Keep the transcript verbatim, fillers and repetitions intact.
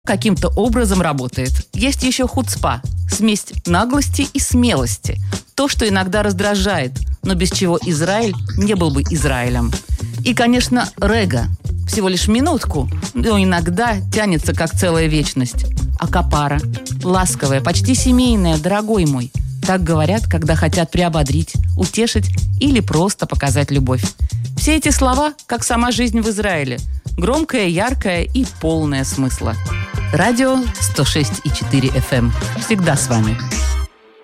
каким-то образом работает. Есть еще хуцпа – смесь наглости и смелости. То, что иногда раздражает, но без чего Израиль не был бы Израилем. И, конечно, рега. Всего лишь минутку, но иногда тянется, как целая вечность. А капара – ласковая, почти семейная, дорогой мой. Так говорят, когда хотят приободрить, утешить или просто показать любовь. Все эти слова, как сама жизнь в Израиле. Громкая, яркая и полная смысла. Радио сто шесть и четыре эф эм. Всегда с вами.